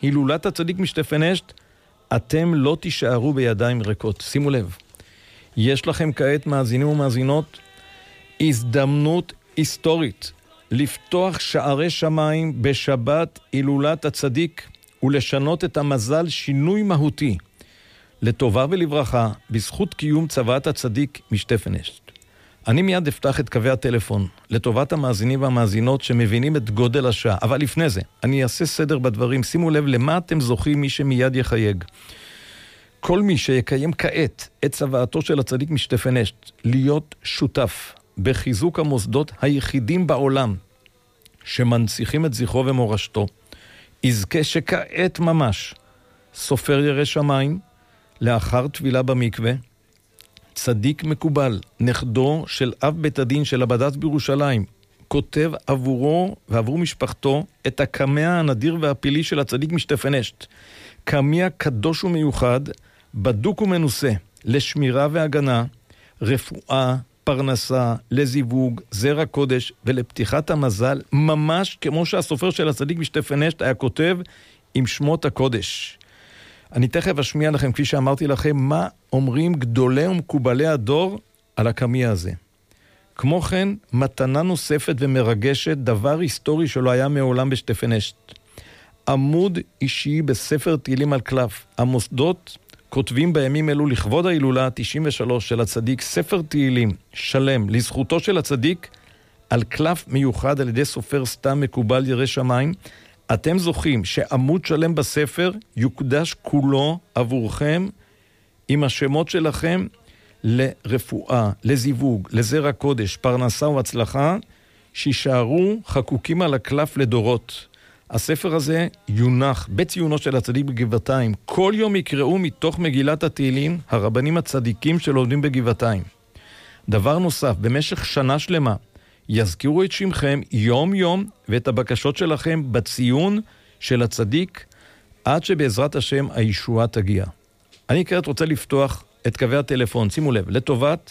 הילולת הצדיק משתפנשת, אתם לא תישארו בידיים ריקות. שימו לב, יש לכם כעת מאזינים ומאזינות הזדמנות היסטורית לפתוח שערי שמיים בשבת הילולת הצדיק ולשנות את המזל שינוי מהותי לטובה ולברכה בזכות קיום צוואת הצדיק משתפנשת. אני מיד אפתח את קווי הטלפון לטובת המאזינים והמאזינות שמבינים את גודל השעה, אבל לפני זה אני אעשה סדר בדברים. שימו לב למה אתם זוכים, מי שמיד יחייג. כל מי שיקיים כעת את צוואתו של הצדיק משתפנשת להיות שותף בחיזוק המוסדות היחידים בעולם שמנציחים את זכרו ומורשתו, יזכה שכעת ממש סופר ירא שמיים לאחר תפילה במקווה, צדיק מקובל, נכדו של אב בית הדין של הבד"ץ בירושלים, כותב עבורו ועבור משפחתו את הקמע הנדיר והפילי של הצדיק משתפנשת, קמע קדוש ומיוחד, בדוק ומנוסה, לשמירה והגנה, רפואה, פרנסה, לזיווג, זרע קודש ולפתיחת המזל, ממש כמו שהסופר של הצדיק משתפנשת היה כותב עם שמות הקודש. אני תכף אשמיע לכם, כפי שאמרתי לכם, מה אומרים גדולי ומקובלי הדור על הקמע הזה. כמו כן, מתנה נוספת ומרגשת, דבר היסטורי שלא היה מעולם בשתפנשת. עמוד אישי בספר תהילים על קלף. המוסדות כותבים בימים אלו לכבוד ההילולה 93 של הצדיק ספר תהילים שלם לזכותו של הצדיק על קלף מיוחד על ידי סופר סתם מקובל ירא שמיים. אתם זוכים שעמוד שלם בספר יוקדש כולו עבורכם עם השמות שלכם לרפואה, לזיווג, לזרע קודש, פרנסה והצלחה, שישארו חקוקים על הקלף לדורות. הספר הזה יונח בציונו של הצדיק בגבעתיים. כל יום יקראו מתוך מגילת התהילים הרבנים הצדיקים שלומדים בגבעתיים. דבר נוסף, במשך שנה שלמה יזכירו את שמכם יום יום ואת הבקשות שלכם בציון של הצדיק עד שבעזרת השם הישועה תגיע. אני כעת רוצה לפתוח את קווי הטלפון, שימו לב, לטובת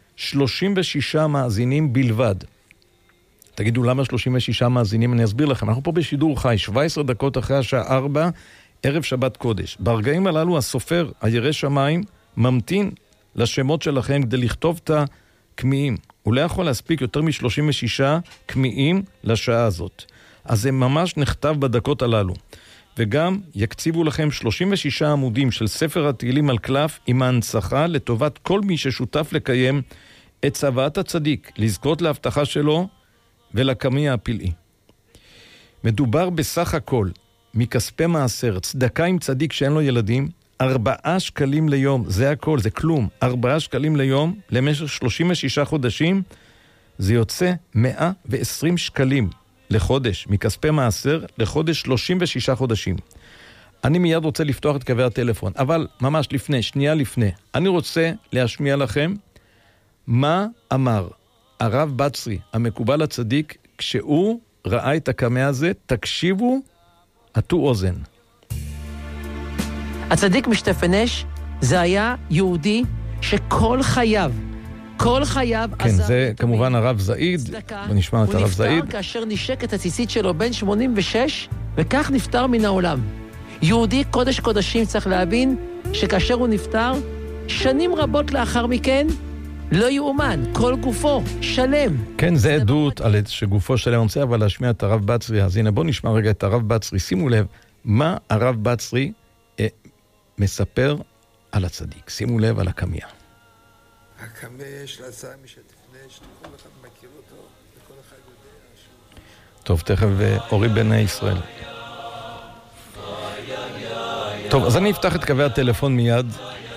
36 מאזינים בלבד. תגידו למה 36 מאזינים, אני אסביר לכם. אנחנו פה בשידור חי, 17 דקות אחרי השעה 4, ערב שבת קודש. ברגעים הללו הסופר, הירא שמיים, ממתין לשמות שלכם כדי לכתוב את הכמיעים. הוא לא יכול להספיק יותר מ-36 כמיעים לשעה הזאת. אז זה ממש נכתב בדקות הללו. וגם יקציבו לכם 36 עמודים של ספר התהילים על קלף עם ההנצחה לטובת כל מי ששותף לקיים את צוואת הצדיק, לזכות להבטחה שלו ולקמע הפלאי. מדובר בסך הכל מכספי מעשר, צדקה עם צדיק שאין לו ילדים, 4 שקלים ליום, זה הכל, זה כלום, 4 שקלים ליום למשך 36 חודשים, זה יוצא 120 שקלים לחודש, מכספי מעשר לחודש 36 חודשים. אני מיד רוצה לפתוח את קווי הטלפון, אבל ממש לפני, שנייה לפני, אני רוצה להשמיע לכם מה אמר הרב בצרי, המקובל הצדיק, כשהוא ראה את הקמע הזה. תקשיבו, עטו אוזן. הצדיק משתפנש זה היה יהודי שכל חייו, כן, זה כמובן הרב זעיד, ונשמע את הרב זעיד. הוא נפטר כאשר נשק את הציצית שלו בן 86, וכך נפטר מן העולם. יהודי קודש קודשים צריך להבין שכאשר הוא נפטר, שנים רבות לאחר מכן, לא יאומן, כל גופו שלם. כן, זה עדות על שגופו שלם. אני רוצה אבל להשמיע את הרב בצרי. אז הנה, בואו נשמע רגע את הרב בצרי. שימו לב מה הרב בצרי מספר על הצדיק. שימו לב על הקמע. הקמע יש לעשה משתפנשת, כל אחד מכיר אותו, וכל אחד יודע. טוב, תכף אורי בני ישראל. טוב, אז אני אפתח את קווי הטלפון מיד.